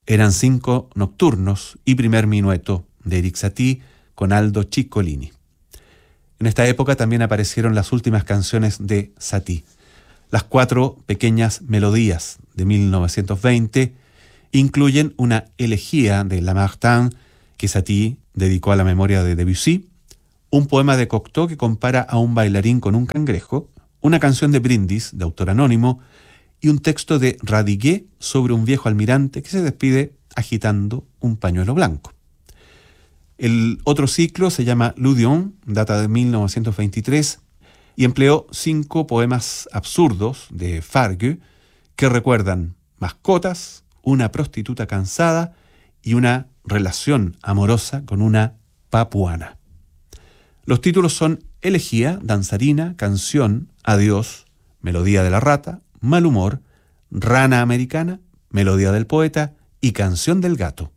Eran 5 nocturnos y primer minueto de Erik Satie con Aldo Ciccolini. En esta época también aparecieron las últimas canciones de Satie. Las 4 pequeñas melodías de 1920 incluyen una elegía de Lamartine que Satie dedicó a la memoria de Debussy, un poema de Cocteau que compara a un bailarín con un cangrejo, una canción de Brindis de autor anónimo y un texto de Radiguet sobre un viejo almirante que se despide agitando un pañuelo blanco. El otro ciclo se llama L'Odeon, data de 1923, y empleó 5 poemas absurdos de Fargue que recuerdan mascotas, una prostituta cansada y una relación amorosa con una papuana. Los títulos son Elegía, Danzarina, Canción, Adiós, Melodía de la Rata, Mal Humor, Rana Americana, Melodía del Poeta y Canción del Gato.